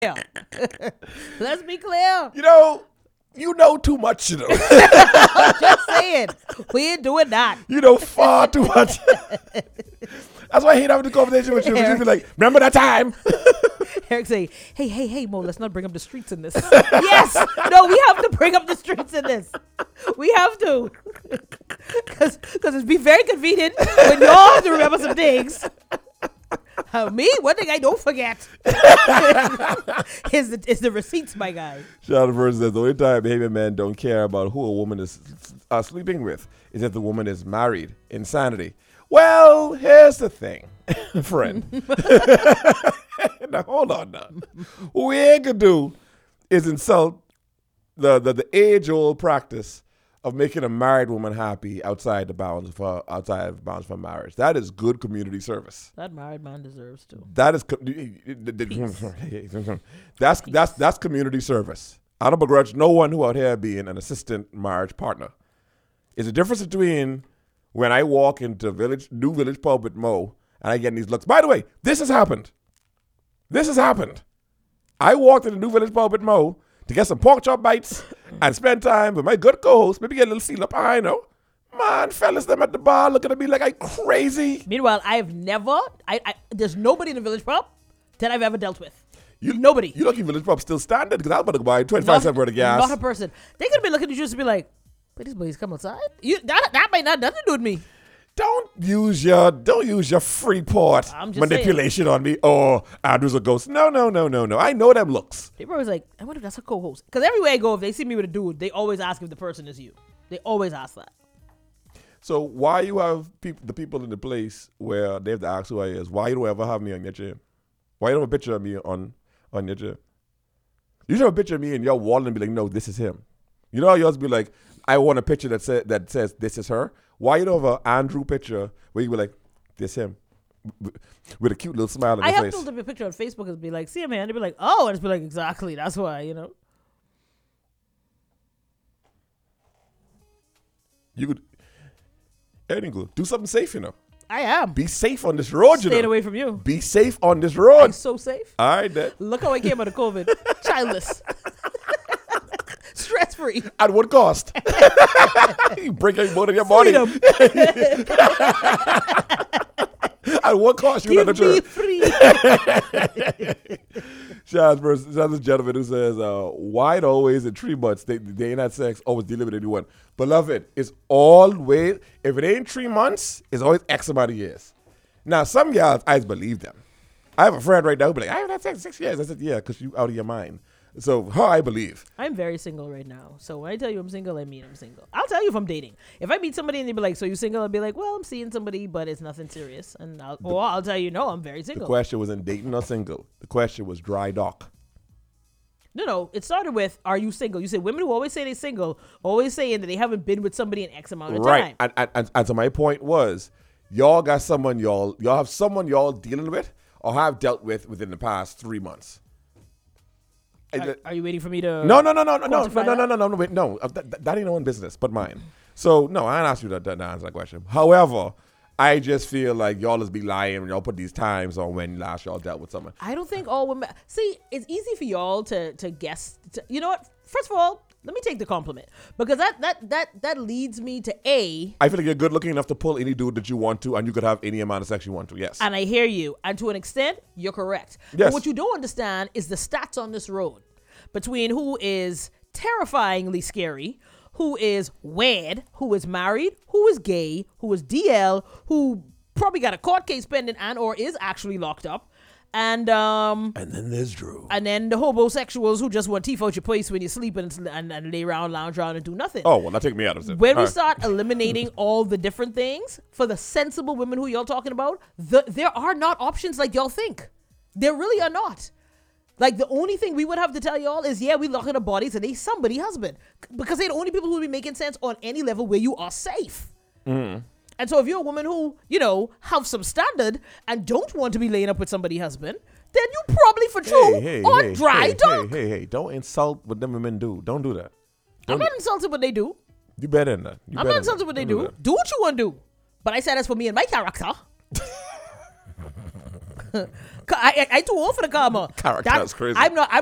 Let's be clear. You know too much, Just saying. We ain't doing that. You know far too much. That's why I hate having the conversation with you. You be like, remember that time? Eric say, hey, Mo, let's not bring up the streets in this. Yes. No, we have to bring up the streets in this. We have to. Because it'd be very convenient when y'all have to remember some things. Me? One thing I don't forget is the receipts, my guy. Shout out verse says, the only time behavior men don't care about who a woman is sleeping with is if the woman is married. Insanity. Well, here's the thing, friend. Now, hold on now. What we ain't gonna do is insult the age-old practice of making a married woman happy outside of bounds for marriage. That is good community service. That married man deserves to. That is that's community service. I don't begrudge no one who out here being an assistant marriage partner. It's a difference between when I walk into New Village Pub with Mo and I get these looks. By the way, this has happened. I walked into New Village Pub with Mo to get some pork chop bites and spend time with my good co-host, maybe get a little seal up, I know. Man, fellas, them at the bar looking at me like I'm crazy. Meanwhile, there's nobody in the Village Pub that I've ever dealt with. Nobody. You lucky Village Pub still standing because I was about to buy 25 cents worth of gas. Not a person. They could be looking at you just to be like, but these boys come outside? That might not have nothing to do with me. Don't use your Freeport manipulation on me. Oh, Andrew's a ghost. No. I know them looks. People always like, I wonder if that's a co-host. Because everywhere I go, if they see me with a dude, they always ask if the person is you. They always ask that. So why you have the people in the place where they have to ask who I is? Why you don't ever have me on your chair? Why you don't have a picture of me on your chair? You should have a picture of me in your wall and be like, no, this is him. You know how yours be like, I want a picture that says this is her. Why you don't have an Andrew picture where you be like, this him, with a cute little smile on your face? I have to hold up a picture on Facebook and be like, see him, man. They'd be like, oh, and it's be like, exactly. That's why, You could, do something safe, I am. Be safe on this road, Staying away from you. Be safe on this road. I'm so safe. All right, then. Look how I came out of COVID. Childless. Stress-free. At what cost? You break every bone in your body. At what cost? You Give me free. Shout out to this gentleman who says, why it always in 3 months they ain't had sex, always dealing with anyone. Beloved, it's always, if it ain't 3 months, it's always X amount of years. Now, some guys, I believe them. I have a friend right now who be like, I haven't had sex in 6 years. I said, yeah, because you out of your mind. So her, I believe. I'm very single right now. So when I tell you I'm single, I mean I'm single. I'll tell you if I'm dating. If I meet somebody and they be like, so you single? I'll be like, well, I'm seeing somebody, but it's nothing serious. And I'll tell you, no, I'm very single. The question wasn't dating or single. The question was dry dock. No. It started with, are you single? You said women who always say they're single, always saying that they haven't been with somebody in X amount of time. Right. And so my point was, y'all got someone y'all have someone y'all dealing with or have dealt with within the past 3 months. Are you waiting for me to? No. Wait, no. That ain't no one business but mine. So no, I ain't asked you to answer that question. However, I just feel like y'all just be lying when y'all put these times on when last y'all dealt with someone. I don't think all women. See, it's easy for y'all to guess. You know what? First of all, let me take the compliment because that leads me to A. I feel like you're good looking enough to pull any dude that you want to, and you could have any amount of sex you want to. Yes. And I hear you, and to an extent, you're correct. Yes. But what you don't understand is the stats on this road between who is terrifyingly scary, who is wed, who is married, who is gay, who is DL, who probably got a court case pending and or is actually locked up. And then there's Drew. And then the homosexuals who just want teeth out your place when you're sleeping and lay around, lounge around, and do nothing. Oh, well, that take me out of it. When we start eliminating all the different things, for the sensible women who y'all talking about, there are not options like y'all think. There really are not. Like, the only thing we would have to tell y'all is, yeah, we locking up bodies and they somebody's husband. Because they're the only people who will be making sense on any level where you are safe. Mm. And so if you're a woman who, have some standard and don't want to be laying up with somebody's husband, then you probably for true on dry dock. Hey, don't insult what them women do. Don't do that. I'm not insulting what they do. You better than that. I'm not insulting what they do. Do what you want to do. But I said that's for me and my character. I too old for the karma. Character is crazy. I'm